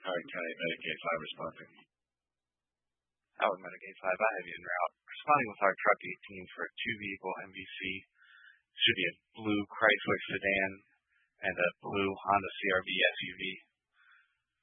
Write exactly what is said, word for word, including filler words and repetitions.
Hardin County Medicaid five responder. Howard Medicaid five, I have you en route. Responding with our truck eighteen for a two-vehicle M V C. Should be a blue Chrysler sedan and a blue Honda C R V S U V.